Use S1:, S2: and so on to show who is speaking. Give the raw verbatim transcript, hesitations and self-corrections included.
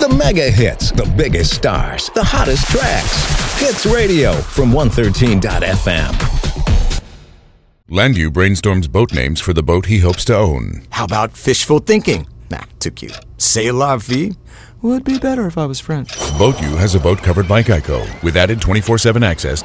S1: The mega hits, the biggest stars, the hottest tracks. Hits Radio from one thirteen dot f m.
S2: Landu brainstorms boat names for the boat he hopes to own.
S3: How about fishful thinking? Nah, too cute. C'est la vie? Would be better if I was French.
S2: BoatU has a boat covered by Geico with added twenty-four seven access